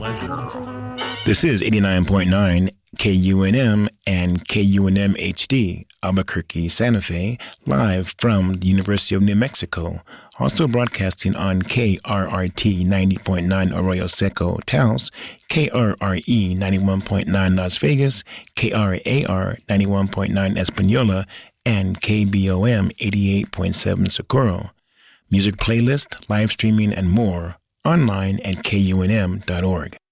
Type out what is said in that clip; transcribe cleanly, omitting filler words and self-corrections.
This is 89.9 KUNM and KUNM HD, Albuquerque, Santa Fe, live from the University of New Mexico. Also broadcasting on KRRT 90.9 Arroyo Seco, Taos, KRRE 91.9 Las Vegas, KRAR 91.9 Espanola, and KBOM 88.7 Socorro. Music playlist, live streaming, and more online at KUNM.org.